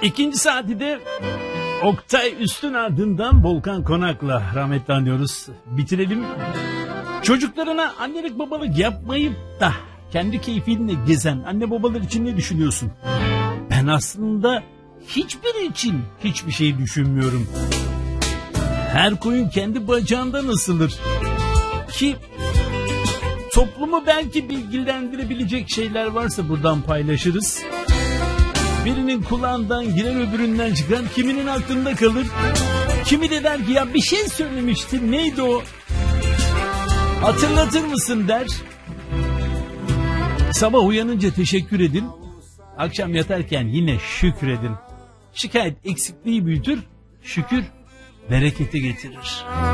İkinci saati de Oktay Üstün ardından Volkan Konak'la rahmetli anıyoruz. Bitirelim. Çocuklarına annelik babalık yapmayıp da kendi keyfinle gezen anne babalar için ne düşünüyorsun? Ben aslında hiçbiri için hiçbir şey düşünmüyorum. Her koyun kendi bacağından ısılır. Ki toplumu belki bilgilendirebilecek şeyler varsa buradan paylaşırız. Birinin kulağından girer, öbüründen çıkan, kiminin aklında kalır. Kimi de der ki ya bir şey söylemiştin, neydi o? Hatırlatır mısın der. Sabah uyanınca teşekkür edin. Akşam yatarken yine şükredin. Şikayet eksikliği büyütür, şükür bereketi getirir.